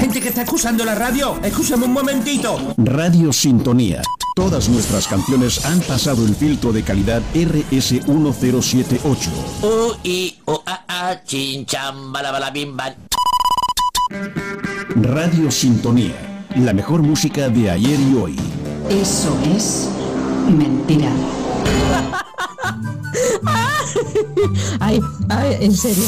gente que está escuchando la radio. Escúchame un momentito. Radio Sintonía. Todas nuestras canciones han pasado el filtro de calidad RS1078. Chin cham bala bala bim bam. Radio Sintonía. La mejor música de ayer y hoy. Eso es mentira. Ay, en serio.